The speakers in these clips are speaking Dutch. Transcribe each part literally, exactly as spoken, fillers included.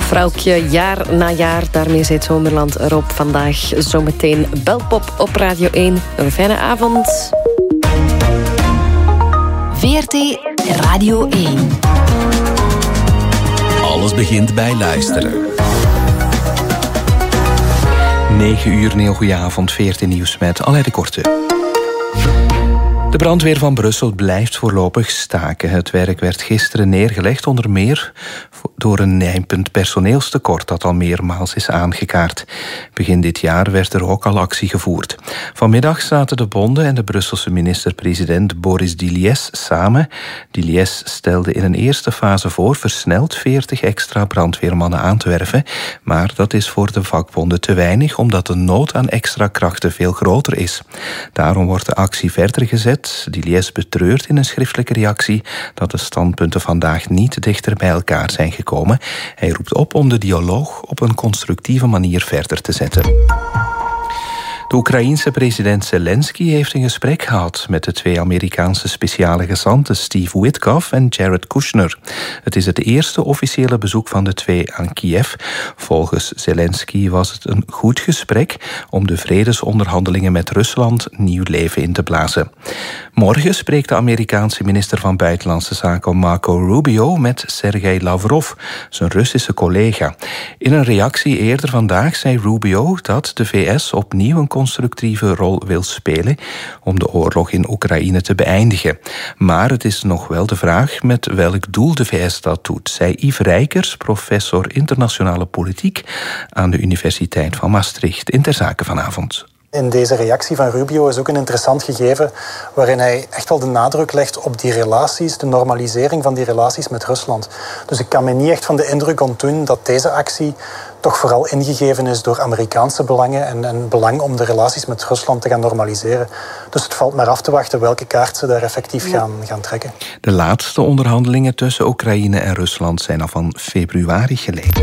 Vrouwtje, jaar na jaar. Daarmee zit Zomerland erop. Vandaag zometeen Belpop op Radio één. Nog een fijne avond. V R T Radio één. Alles begint bij luisteren. negen uur, een heel goede avond. V R T Nieuws met Alain de Korte. De brandweer van Brussel blijft voorlopig staken. Het werk werd gisteren neergelegd, onder meer door een nijpend personeelstekort dat al meermaals is aangekaart. Begin dit jaar werd er ook al actie gevoerd. Vanmiddag zaten de bonden en de Brusselse minister-president Boris Diliès samen. Diliès stelde in een eerste fase voor versneld veertig extra brandweermannen aan te werven, maar dat is voor de vakbonden te weinig, omdat de nood aan extra krachten veel groter is. Daarom wordt de actie verder gezet. Diliès betreurt in een schriftelijke reactie dat de standpunten vandaag niet dichter bij elkaar zijn gekomen. Hij roept op om de dialoog op een constructieve manier verder te zetten. De Oekraïense president Zelensky heeft een gesprek gehad met de twee Amerikaanse speciale gezanten Steve Witkoff en Jared Kushner. Het is het eerste officiële bezoek van de twee aan Kiev. Volgens Zelensky was het een goed gesprek om de vredesonderhandelingen met Rusland nieuw leven in te blazen. Morgen spreekt de Amerikaanse minister van Buitenlandse Zaken Marco Rubio met Sergei Lavrov, zijn Russische collega. In een reactie eerder vandaag zei Rubio dat de V S opnieuw een constructieve rol wil spelen om de oorlog in Oekraïne te beëindigen. Maar het is nog wel de vraag met welk doel de V S dat doet, zei Yves Rijkers, professor internationale politiek aan de Universiteit van Maastricht, in Ter Zake vanavond. In deze reactie van Rubio is ook een interessant gegeven waarin hij echt wel de nadruk legt op die relaties, de normalisering van die relaties met Rusland. Dus ik kan me niet echt van de indruk ontdoen dat deze actie toch vooral ingegeven is door Amerikaanse belangen en, en belang om de relaties met Rusland te gaan normaliseren. Dus het valt maar af te wachten welke kaart ze daar effectief gaan, gaan trekken. De laatste onderhandelingen tussen Oekraïne en Rusland zijn al van februari geleden.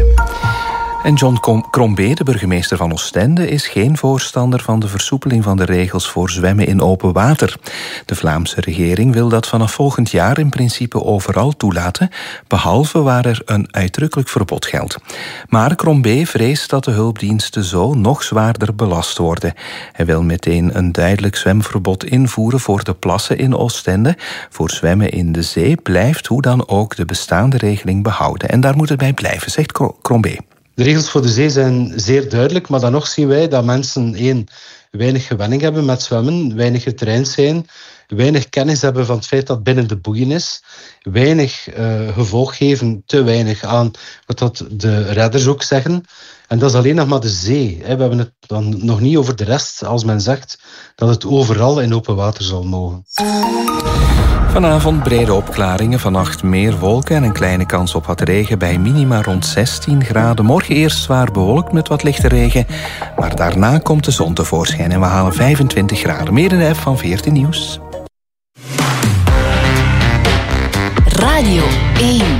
En John Crombé, de burgemeester van Oostende, is geen voorstander van de versoepeling van de regels voor zwemmen in open water. De Vlaamse regering wil dat vanaf volgend jaar in principe overal toelaten, behalve waar er een uitdrukkelijk verbod geldt. Maar Crombé vreest dat de hulpdiensten zo nog zwaarder belast worden. Hij wil meteen een duidelijk zwemverbod invoeren voor de plassen in Oostende. Voor zwemmen in de zee blijft hoe dan ook de bestaande regeling behouden. En daar moet het bij blijven, zegt Crombé. De regels voor de zee zijn zeer duidelijk, maar dan nog zien wij dat mensen één, weinig gewenning hebben met zwemmen, weinig getraind zijn, weinig kennis hebben van het feit dat binnen de boeien is, weinig uh, gevolg geven, te weinig aan wat dat de redders ook zeggen. En dat is alleen nog maar de zee. We hebben het dan nog niet over de rest, als men zegt dat het overal in open water zal mogen. Vanavond brede opklaringen, vannacht meer wolken en een kleine kans op wat regen bij minima rond zestien graden. Morgen eerst zwaar bewolkt met wat lichte regen, maar daarna komt de zon tevoorschijn en we halen vijfentwintig graden. Meer in de app van V R T Nieuws. Radio één.